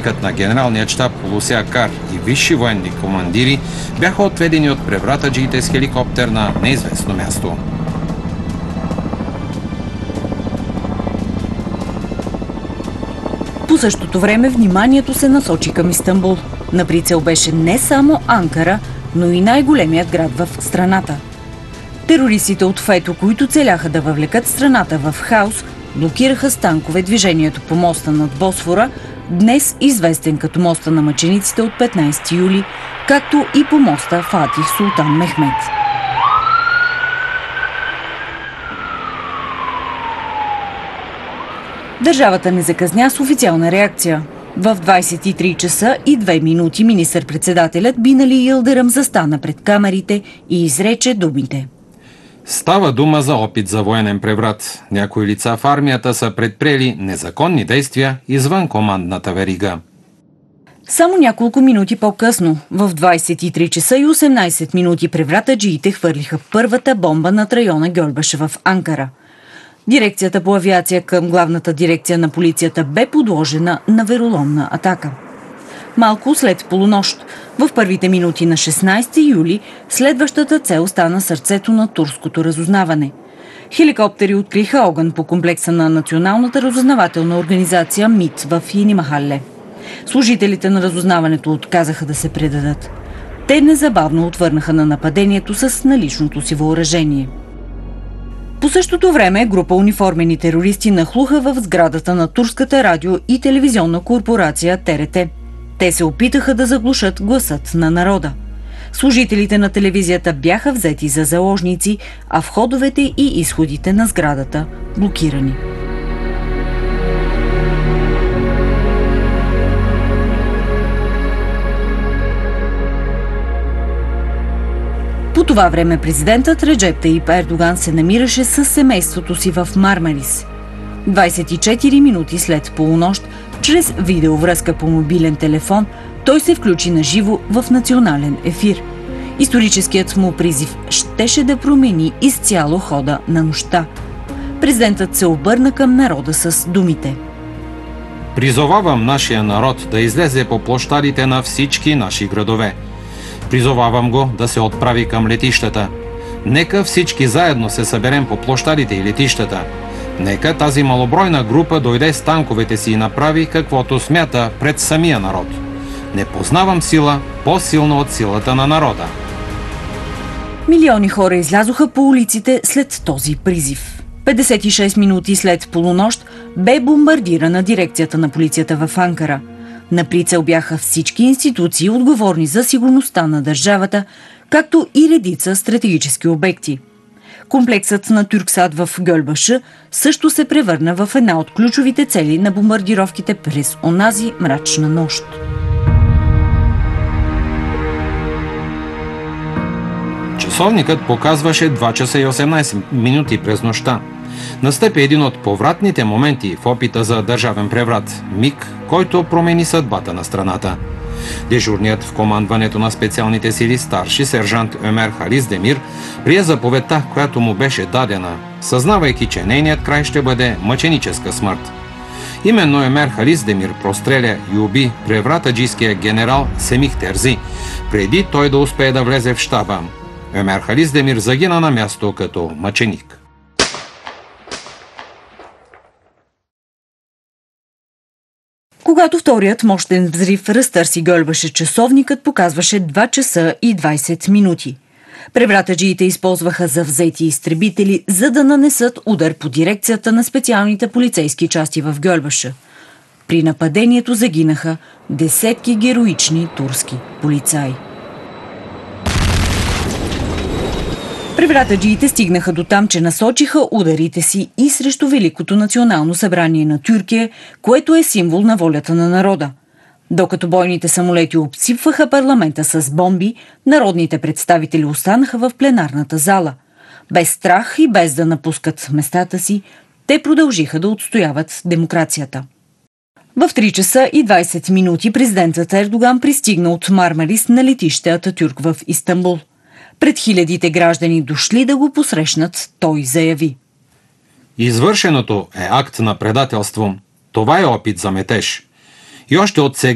началникът на генералния щаб Хулуси Акар и висши военни командири бяха отведени от превратаджиите с хеликоптер на неизвестно място. По същото време вниманието се насочи към Истанбул. На прицел беше не само Анкара, но и най-големият град в страната. Терористите от ФЕТО, които целяха да въвлекат страната в хаос, блокираха с танкове движението по моста над Босфора, днес известен като моста на мъчениците от 15 юли, както и по моста Фатих Султан Мехмед. Държавата не закъсня с официална реакция. В 23 часа и 2 минути министър-председателят Бинали Йилдиръм застана пред камерите и изрече думите: Става дума за опит за военен преврат. Някои лица в армията са предприели незаконни действия извън командната верига. Само няколко минути по-късно, в 23 часа и 18 минути превратаджиите хвърлиха първата бомба над района Гьолбаше в Анкара. Дирекцията по авиация към главната дирекция на полицията бе подложена на вероломна атака. Малко след полунощ, в първите минути на 16 юли, следващата цел стана сърцето на турското разузнаване. Хеликоптери откриха огън по комплекса на Националната разузнавателна организация МИТ в Йени-Махале. Служителите на разузнаването отказаха да се предадат. Те незабавно отвърнаха на нападението с наличното си въоръжение. По същото време група униформени терористи нахлуха в сградата на турската радио и телевизионна корпорация ТРТ. Те се опитаха да заглушат гласът на народа. Служителите на телевизията бяха взети за заложници, а входовете и изходите на сградата блокирани. По това време президентът Реджеп Таип Ердоган се намираше с семейството си в Мармарис. 24 минути след полунощ, чрез видеовръзка по мобилен телефон, той се включи на живо в национален ефир. Историческият му призив щеше да промени изцяло хода на нощта. Президентът се обърна към народа с думите: Призовавам нашия народ да излезе по площадите на всички наши градове. Призовавам го да се отправи към летищата. Нека всички заедно се съберем по площадите и летищата. Нека тази малобройна група дойде с танковете си и направи каквото смята пред самия народ. Не познавам сила по-силна от силата на народа. Милиони хора излязоха по улиците след този призив. 56 минути след полунощ бе бомбардирана дирекцията на полицията в Анкара. На прицел бяха всички институции, отговорни за сигурността на държавата, както и редица стратегически обекти. Комплексът на Тюрксат в Гьолбаше също се превърна в една от ключовите цели на бомбардировките през онази мрачна нощ. Часовникът показваше 2 часа и 18 минути през нощта. Настъпи един от повратните моменти в опита за държавен преврат, миг, който промени съдбата на страната. Дежурният в командването на специалните сили старши сержант Ömer Halizdemir прие заповедта, която му беше дадена, съзнавайки, че нейният край ще бъде мъченическа смърт. Именно Ömer Halizdemir простреля и уби превратаджийския генерал Семих Терзи, преди той да успее да влезе в щаба. Ömer Halizdemir загина на място като мъченик. Когато вторият мощен взрив разтърси Гьолбаше, часовникът показваше 2 часа и 20 минути. Превратаджиите използваха завзети изтребители, за да нанесат удар по дирекцията на специалните полицейски части в Гьолбаше. При нападението загинаха десетки героични турски полицаи. Превратаджиите стигнаха до там, че насочиха ударите си и срещу Великото национално събрание на Тюркия, което е символ на волята на народа. Докато бойните самолети обсипваха парламента с бомби, народните представители останаха в пленарната зала. Без страх и без да напускат местата си, те продължиха да отстояват демокрацията. В 3 часа и 20 минути президентът Ердоган пристигна от Мармарис на летище Ататюрк в Истанбул. Пред хилядите граждани дошли да го посрещнат, той заяви: Извършеното е акт на предателство. Това е опит за метеж. И още от сега